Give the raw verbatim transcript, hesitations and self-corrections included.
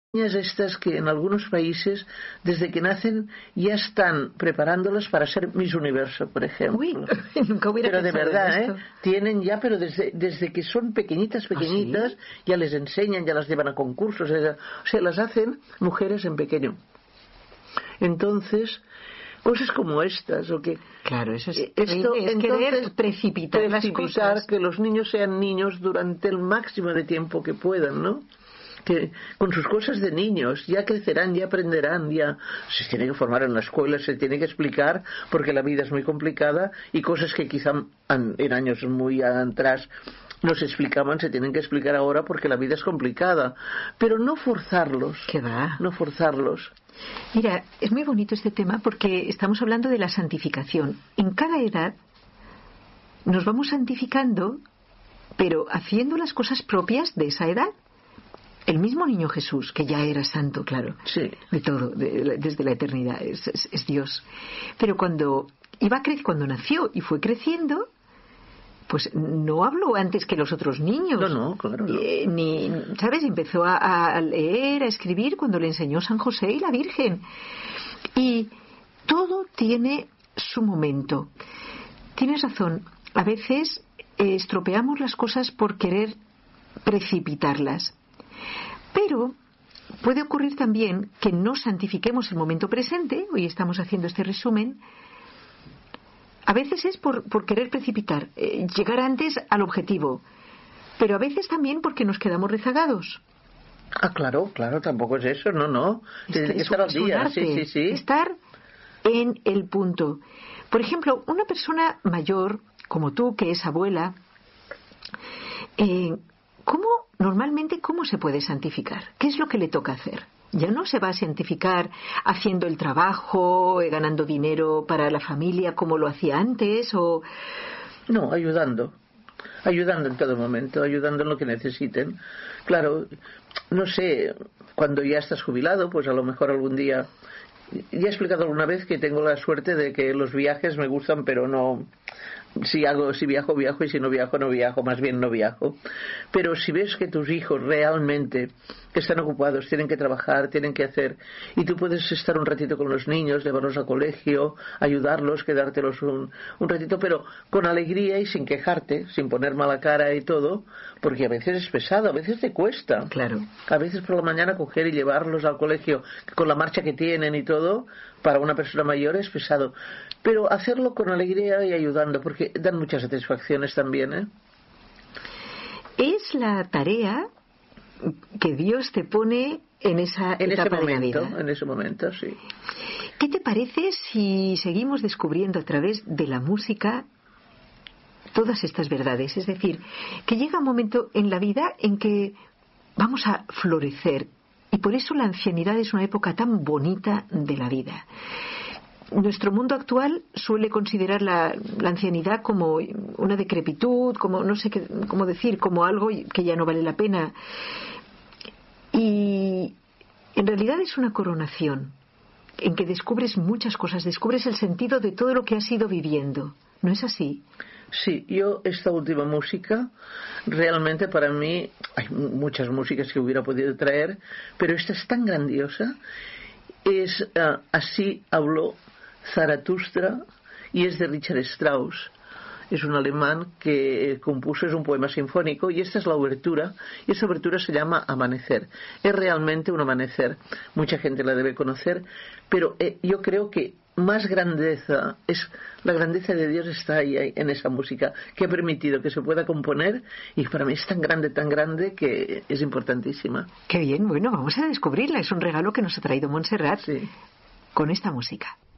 niñas estas que en algunos países, desde que nacen, ya están preparándolas para ser Miss Universo, por ejemplo. Uy, nunca hubiera pero de verdad, en ¿eh? Tienen ya, pero desde, desde que son pequeñitas, pequeñitas, ¿Ah, sí? Ya les enseñan, ya las llevan a concursos, o sea, las hacen mujeres en pequeño. Entonces, cosas como estas, o que... Claro, eso es, esto, es querer precipitar, precipitar las cosas. Que los niños sean niños durante el máximo de tiempo que puedan, ¿no? Que con sus cosas de niños ya crecerán, ya aprenderán, ya se tiene que formar en la escuela, se tiene que explicar porque la vida es muy complicada y cosas que quizá en años muy atrás no se explicaban, se tienen que explicar ahora porque la vida es complicada, pero no forzarlos. ¿Qué va? No forzarlos. Mira, es muy bonito este tema porque estamos hablando de la santificación. En cada edad nos vamos santificando, pero haciendo las cosas propias de esa edad. El mismo niño Jesús, que ya era santo, claro, sí. de todo, de, desde la eternidad, es, es, es Dios. Pero cuando iba cre- cuando nació y fue creciendo, pues no habló antes que los otros niños. No, no, claro. No. Eh, ni, ¿sabes? Empezó a, a leer, a escribir cuando le enseñó San José y la Virgen. Y todo tiene su momento. Tienes razón. A veces eh, estropeamos las cosas por querer precipitarlas. Pero puede ocurrir también que no santifiquemos el momento presente. Hoy estamos haciendo este resumen. A veces es por, por querer precipitar, eh, llegar antes al objetivo, pero a veces también porque nos quedamos rezagados. Ah, claro, claro, tampoco es eso, no, no. Tiene que, que estar al día, sí, sí, sí. Estar en el punto. Por ejemplo, una persona mayor, como tú, que es abuela, eh, ¿cómo, normalmente, cómo se puede santificar? ¿Qué es lo que le toca hacer? Ya no se va a santificar haciendo el trabajo, eh, ganando dinero para la familia como lo hacía antes, o... No, ayudando. Ayudando en todo momento, ayudando en lo que necesiten. Claro, no sé, cuando ya estás jubilado, pues a lo mejor algún día... Ya he explicado alguna vez que tengo la suerte de que los viajes me gustan, pero no... Si hago, si viajo, viajo, y si no viajo, no viajo, más bien no viajo. Pero si ves que tus hijos realmente están ocupados, tienen que trabajar, tienen que hacer, y tú puedes estar un ratito con los niños, llevarlos al colegio, ayudarlos, quedártelos un, un ratito, pero con alegría y sin quejarte, sin poner mala cara y todo, porque a veces es pesado, a veces te cuesta. Claro. A veces por la mañana coger y llevarlos al colegio, con la marcha que tienen y todo, para una persona mayor es pesado. Pero hacerlo con alegría y ayudando, porque dan muchas satisfacciones también, ¿eh? Es la tarea que Dios te pone en esa en etapa ese momento, de la vida. En ese momento, sí. ¿Qué te parece si seguimos descubriendo a través de la música todas estas verdades? Es decir, que llega un momento en la vida en que vamos a florecer, y por eso la ancianidad es una época tan bonita de la vida. Nuestro mundo actual suele considerar la, la ancianidad como una decrepitud, como no sé qué, cómo decir, como algo que ya no vale la pena. Y en realidad es una coronación en que descubres muchas cosas, descubres el sentido de todo lo que has ido viviendo. ¿No es así? Sí, yo esta última música, realmente para mí, hay muchas músicas que hubiera podido traer, pero esta es tan grandiosa. Es uh, Así habló Zaratustra, y es de Richard Strauss. Es un alemán que compuso, es un poema sinfónico, y esta es la obertura, y esa obertura se llama Amanecer. Es realmente un amanecer, mucha gente la debe conocer, pero eh, yo creo que más grandeza, es la grandeza de Dios está ahí, ahí en esa música, que ha permitido que se pueda componer, y para mí es tan grande, tan grande, que es importantísima. Qué bien, bueno, vamos a descubrirla, es un regalo que nos ha traído Montserrat, sí, con esta música.